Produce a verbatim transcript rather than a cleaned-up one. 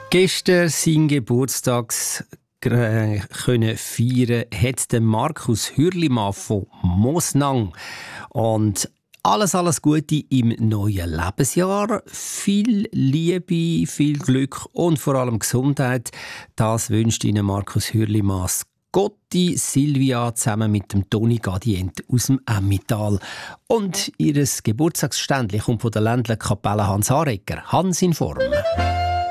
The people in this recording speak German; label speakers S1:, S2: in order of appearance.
S1: Gestern seinen Geburtstag äh, können feiern hat der Markus Hürlimann von Mosnang. Und alles, alles Gute im neuen Lebensjahr. Viel Liebe, viel Glück und vor allem Gesundheit. Das wünscht Ihnen Markus Hürlimann. Gotti Silvia zusammen mit dem Toni Gadient aus dem Emmental. Und ihr Geburtstagsständchen kommt von der Ländlerkapelle Hans Aregger. Hans in Form.